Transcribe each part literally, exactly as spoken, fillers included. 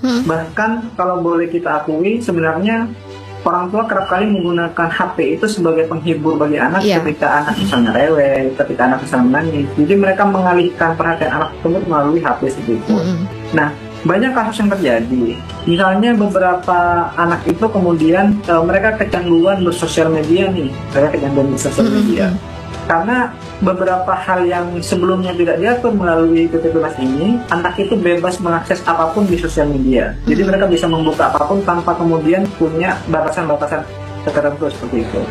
Hmm. Bahkan kalau boleh kita akui, sebenarnya orang tua kerap kali menggunakan H P itu sebagai penghibur bagi anak Iya. ketika anak misalnya rewel, ketika anak misalnya menangis. Jadi mereka mengalihkan perhatian anak tersebut melalui H P seperti itu. Hmm. Nah, banyak kasus yang terjadi. Misalnya beberapa anak itu kemudian e, mereka kecanduan bersosial media nih, mereka kecanduan bersosial media. Hmm. Karena beberapa hal yang sebelumnya tidak diatur melalui P P P M S ini, anak itu bebas mengakses apapun di sosial media. Jadi mereka bisa membuka apapun tanpa kemudian punya batasan-batasan tertentu seperti itu.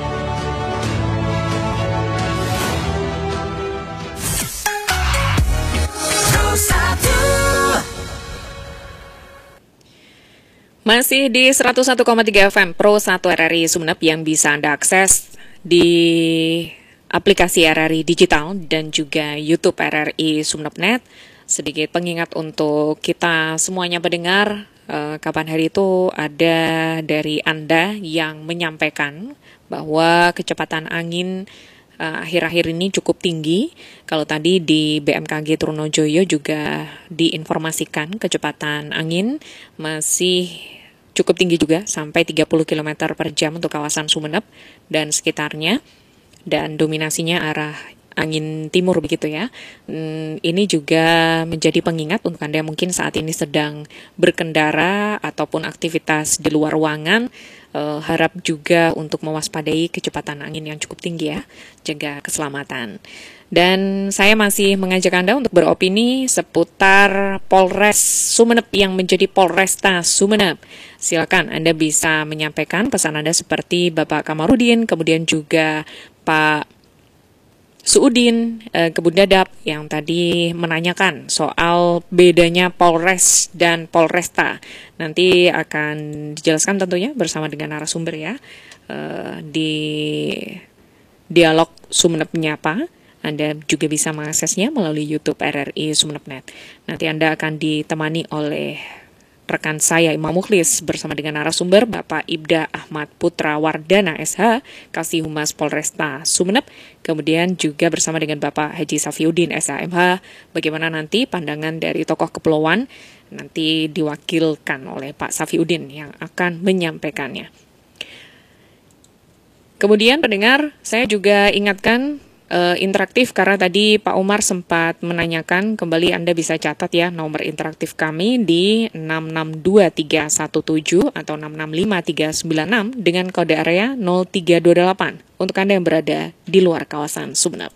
Masih di seratus satu koma tiga F M Pro satu R R I Sumeneb yang bisa Anda akses di aplikasi R R I Digital dan juga YouTube R R I Sumeneb punto net. Sedikit pengingat untuk kita semuanya pendengar, eh, kapan hari itu ada dari Anda yang menyampaikan bahwa kecepatan angin eh, akhir-akhir ini cukup tinggi. Kalau tadi di B M K G Trunojoyo juga diinformasikan kecepatan angin masih cukup tinggi juga, sampai tiga puluh kilometer per jam untuk kawasan Sumeneb dan sekitarnya, dan dominasinya arah angin timur begitu ya. Hmm, ini juga menjadi pengingat untuk Anda yang mungkin saat ini sedang berkendara ataupun aktivitas di luar ruangan. Eh, harap juga untuk mewaspadai kecepatan angin yang cukup tinggi ya, jaga keselamatan. Dan saya masih mengajak Anda untuk beropini seputar Polres Sumeneb yang menjadi Polresta Sumeneb. Silakan Anda bisa menyampaikan pesan Anda seperti Bapak Kamarudin, kemudian juga Pak Suudin, eh, Kebun Dadap yang tadi menanyakan soal bedanya Polres dan Polresta. Nanti akan dijelaskan tentunya bersama dengan narasumber ya, eh, di dialog Sumeneb Menyapa. Anda juga bisa mengaksesnya melalui YouTube R R I Sumeneb punto net. Nanti Anda akan ditemani oleh rekan saya Imam Mukhlis bersama dengan narasumber Bapak Ibda Ahmad Putra Wardana S H, Kasih Humas Polresta Sumeneb, kemudian juga bersama dengan Bapak Haji Safiuddin S H M H. Bagaimana nanti pandangan dari tokoh kepulauan, nanti diwakilkan oleh Pak Safiuddin yang akan menyampaikannya. Kemudian pendengar, saya juga ingatkan Uh, interaktif karena tadi Pak Umar sempat menanyakan, kembali Anda bisa catat ya nomor interaktif kami di enam enam dua tiga satu tujuh atau enam enam lima tiga sembilan enam dengan kode area nol tiga dua delapan untuk Anda yang berada di luar kawasan Sumeneb.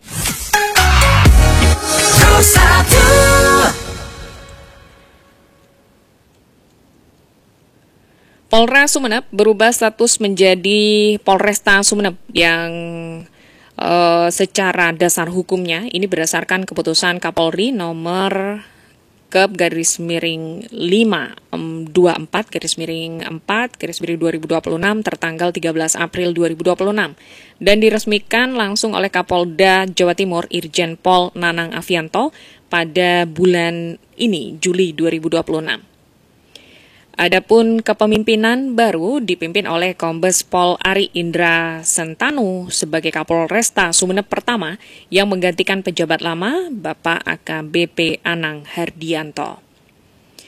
Polres Sumeneb berubah status menjadi Polresta Sumeneb yang Uh, secara dasar hukumnya ini berdasarkan keputusan Kapolri nomor ke garis miring lima dua empat garis miring empat garis miring dua ribu dua puluh enam tertanggal tiga belas April dua ribu dua puluh enam dan diresmikan langsung oleh Kapolda Jawa Timur Irjen Pol Nanang Afianto pada bulan ini Juli dua ribu dua puluh enam. Adapun kepemimpinan baru dipimpin oleh Kombes Pol Ari Indra Sentanu sebagai Kapolresta Sumeneb pertama yang menggantikan pejabat lama Bapak A K B P Anang Hardianto.